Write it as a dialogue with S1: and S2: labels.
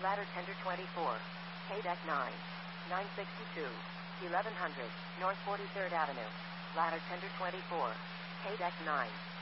S1: Ladder Tender 24. K-Deck 9. 962. 1100. North 43rd Avenue. Ladder Tender 24. K-Deck 9.